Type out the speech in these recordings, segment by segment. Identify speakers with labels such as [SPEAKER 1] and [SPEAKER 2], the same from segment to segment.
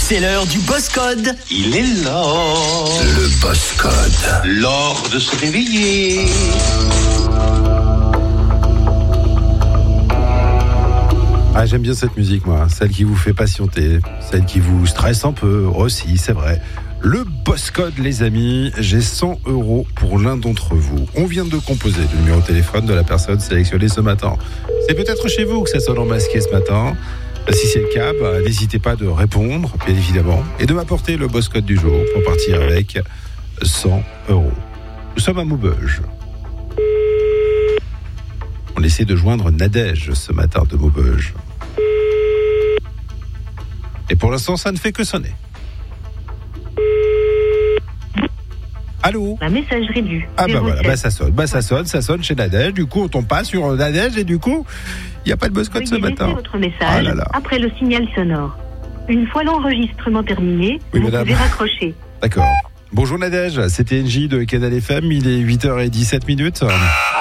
[SPEAKER 1] C'est l'heure du boss code.
[SPEAKER 2] Il est l'heure.
[SPEAKER 3] Le boss code.
[SPEAKER 2] L'heure de se réveiller.
[SPEAKER 4] Ah, j'aime bien cette musique, moi. Celle qui vous fait patienter, celle qui vous stresse un peu aussi, c'est vrai. Le boss code, les amis, j'ai 100 € pour l'un d'entre vous. On vient de composer le numéro de téléphone de la personne sélectionnée ce matin. C'est peut-être chez vous que ça sonne en masqué ce matin. Si c'est le cas, n'hésitez pas de répondre, bien évidemment, et de m'apporter le boss code du jour pour partir avec 100 €. Nous sommes à Maubeuge. On essaie de joindre Nadège ce matin de Maubeuge. Et pour l'instant, ça ne fait que sonner. Allô ?
[SPEAKER 5] La messagerie du.
[SPEAKER 4] Ah voilà, ça sonne chez Nadège. Du coup, on tombe pas sur Nadège et du coup, il n'y a pas de boss code ce matin.
[SPEAKER 5] Laissez votre message après le signal sonore. Une fois l'enregistrement terminé, vous pouvez raccrocher.
[SPEAKER 4] D'accord. Bonjour Nadège, c'était NJ de Canal FM, il est 8h17.
[SPEAKER 1] Allô ?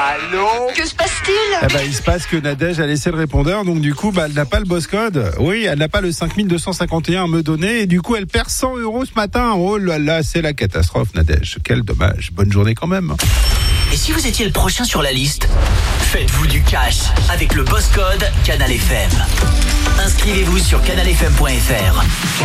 [SPEAKER 6] Que se passe-t-il ?
[SPEAKER 4] Il se passe que Nadège a laissé le répondeur, donc du coup, elle n'a pas le boss code. Oui, elle n'a pas le 5251 à me donner, et du coup, elle perd 100 € ce matin. Oh là là, c'est la catastrophe, Nadège. Quel dommage. Bonne journée quand même.
[SPEAKER 1] Et si vous étiez le prochain sur la liste ? Faites-vous du cash avec le boss code Canal FM. Inscrivez-vous sur canalfm.fr.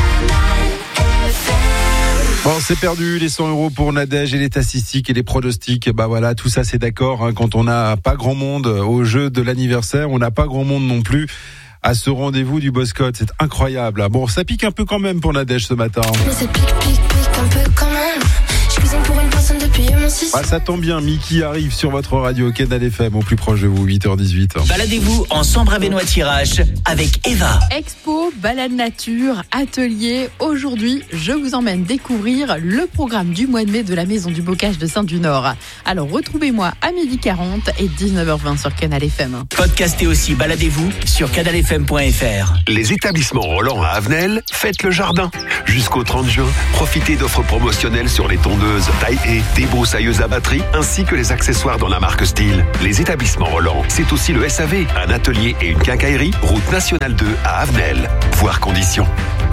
[SPEAKER 4] Bon, c'est perdu, les 100 € pour Nadège et les statistiques et les pronostics. Voilà, tout ça c'est d'accord. Quand on n'a pas grand monde au jeu de l'anniversaire, on n'a pas grand monde non plus à ce rendez-vous du boss code. C'est incroyable. Bon, ça pique un peu quand même pour Nadège ce matin.
[SPEAKER 7] Mais ça pique un peu quand même. Je cuisine pour une personne depuis mon 6.
[SPEAKER 4] Ça tombe bien, Mickey arrive sur votre radio Canal FM au plus proche de vous, 8h18.
[SPEAKER 1] Baladez-vous en Sambre-Avesnois-Tirage avec Eva.
[SPEAKER 6] Expo, balade nature, atelier. Aujourd'hui, je vous emmène découvrir le programme du mois de mai de la Maison du Bocage de Saint-du-Nord. Alors retrouvez-moi à 12h40 et 19h20 sur Canal FM.
[SPEAKER 1] Podcastez aussi Baladez-vous sur canalfm.fr.
[SPEAKER 3] Les établissements Roland à Avenel fêtent le jardin. Jusqu'au 30 juin, profitez d'offres promotionnelles sur les tondeuses, taille-haie, débroussailleuses à batterie, ainsi que les accessoires dans la marque Style. Les établissements Roland, c'est aussi le SAV, un atelier et une quincaillerie, route nationale 2 à Avenel. Voir conditions.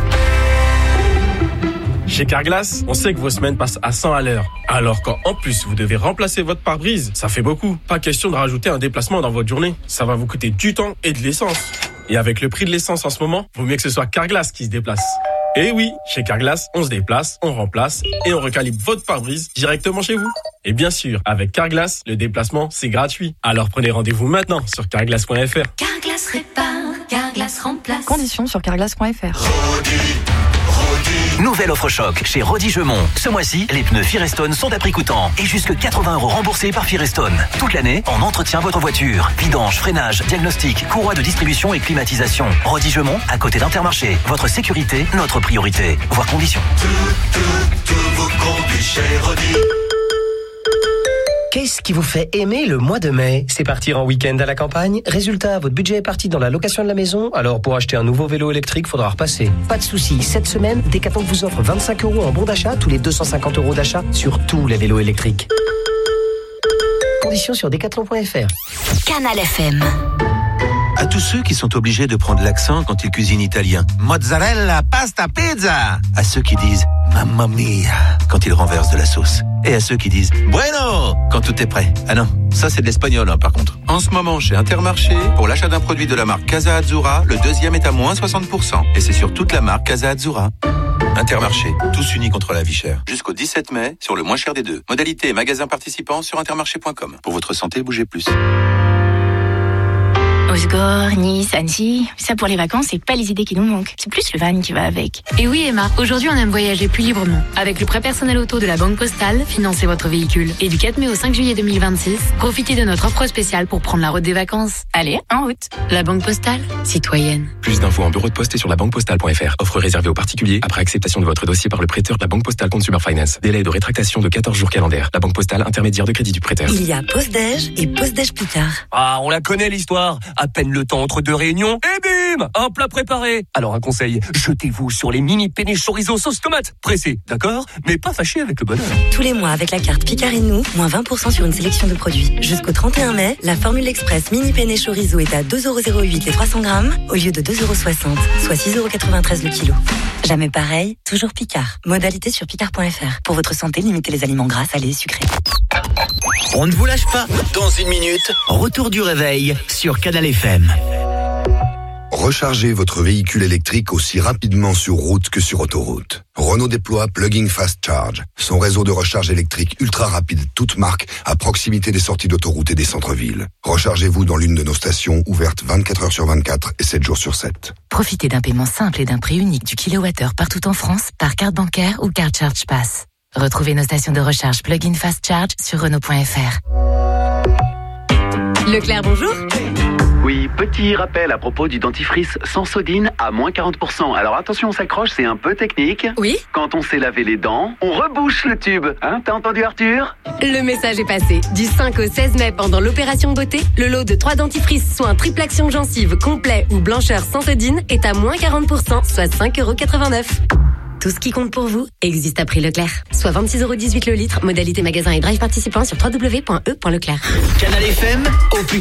[SPEAKER 8] Chez Carglass, on sait que vos semaines passent à 100 à l'heure. Alors quand en plus vous devez remplacer votre pare-brise, ça fait beaucoup. Pas question de rajouter un déplacement dans votre journée. Ça va vous coûter du temps et de l'essence. Et avec le prix de l'essence en ce moment, vaut mieux que ce soit Carglass qui se déplace. Et oui, chez Carglass, on se déplace, on remplace et on recalibre votre pare-brise directement chez vous. Et bien sûr, avec Carglass, le déplacement, c'est gratuit. Alors prenez rendez-vous maintenant sur carglass.fr.
[SPEAKER 7] Carglass répare, Carglass remplace.
[SPEAKER 6] Conditions sur carglass.fr.
[SPEAKER 1] Nouvelle offre choc chez Rodi Gemont. Ce mois-ci, les pneus Firestone sont à prix coûtant et jusque 80 € remboursés par Firestone. Toute l'année, on entretient votre voiture. Vidange, freinage, diagnostic, courroie de distribution et climatisation. Rodi Gemont, à côté d'Intermarché. Votre sécurité, notre priorité. Voir conditions.
[SPEAKER 3] Tout vous conduit chez Rodi.
[SPEAKER 9] Qu'est-ce qui vous fait aimer le mois de mai ? C'est partir en week-end à la campagne ? Résultat, votre budget est parti dans la location de la maison ? Alors pour acheter un nouveau vélo électrique, faudra repasser. Pas de souci, cette semaine, Decathlon vous offre 25 € en bon d'achat tous les 250 € d'achat sur tous les vélos électriques. Conditions sur decathlon.fr.
[SPEAKER 7] Canal FM.
[SPEAKER 10] À tous ceux qui sont obligés de prendre l'accent quand ils cuisinent italien. Mozzarella, pasta, pizza. À ceux qui disent mamma mia quand ils renversent de la sauce. Et à ceux qui disent bueno quand tout est prêt. Ah non, ça c'est de l'espagnol par contre. En ce moment chez Intermarché, pour l'achat d'un produit de la marque Casa Azzurra, le deuxième est à moins 60%. Et c'est sur toute la marque Casa Azzurra. Intermarché, tous unis contre la vie chère. Jusqu'au 17 mai, sur le moins cher des deux. Modalité et magasin participants sur intermarché.com. Pour votre santé, bougez plus.
[SPEAKER 11] Osgore, Nice, Annecy, ça pour les vacances, c'est pas les idées qui nous manquent. C'est plus le van qui va avec.
[SPEAKER 12] Et oui Emma, aujourd'hui on aime voyager plus librement. Avec le prêt personnel auto de la Banque Postale, financez votre véhicule. Et du 4 mai au 5 juillet 2026, profitez de notre offre spéciale pour prendre la route des vacances.
[SPEAKER 11] Allez, en route.
[SPEAKER 12] La Banque Postale, citoyenne.
[SPEAKER 13] Plus d'infos en bureau de poste et sur labanquepostale.fr. Offre réservée aux particuliers après acceptation de votre dossier par le prêteur de la Banque Postale Consumer Finance. Délai de rétractation de 14 jours calendaires. La Banque Postale, intermédiaire de crédit du prêteur.
[SPEAKER 14] Il y a pause déj et pause déj plus tard.
[SPEAKER 15] Ah, on la connaît l'histoire.
[SPEAKER 14] À peine le temps entre deux réunions, et bim, un plat préparé. Alors un conseil, jetez-vous sur les mini penne chorizo sauce tomate. Pressé, d'accord, mais pas fâché avec le bonheur.
[SPEAKER 15] Tous les mois avec la carte Picard et nous, moins 20% sur une sélection de produits. Jusqu'au 31 mai, la formule express mini penne chorizo est à 2,08€ les 300 grammes au lieu de 2,60€, soit 6,93€ le kilo. Jamais pareil, toujours Picard. Modalité sur picard.fr. Pour votre santé, limitez les aliments gras, salés et sucrés.
[SPEAKER 1] On ne vous lâche pas. Dans une minute, retour du réveil sur Canal FM.
[SPEAKER 16] Rechargez votre véhicule électrique aussi rapidement sur route que sur autoroute. Renault déploie Plug-in Fast Charge, son réseau de recharge électrique ultra rapide toute marque à proximité des sorties d'autoroute et des centres-villes. Rechargez-vous dans l'une de nos stations ouvertes 24 heures sur 24 et 7 jours sur 7.
[SPEAKER 17] Profitez d'un paiement simple et d'un prix unique du kilowattheure partout en France par carte bancaire ou carte Charge Pass. Retrouvez nos stations de recharge Plug-in Fast Charge sur Renault.fr.
[SPEAKER 18] Leclerc, bonjour.
[SPEAKER 19] Oui, petit rappel à propos du dentifrice sans sodine à moins 40%. Alors attention, on s'accroche, c'est un peu technique.
[SPEAKER 18] Oui.
[SPEAKER 19] Quand on s'est lavé les dents, on rebouche le tube. Hein, t'as entendu Arthur ?
[SPEAKER 18] Le message est passé. Du 5 au 16 mai, pendant l'opération beauté, le lot de 3 dentifrices, soit un triple action gencive complet ou blancheur sans sodine, est à moins 40%, soit 5,89€. Tout ce qui compte pour vous existe à prix Leclerc. Soit 26,18€ le litre, modalité magasin et drive participant sur www.e.leclerc.
[SPEAKER 1] Canal FM, au plus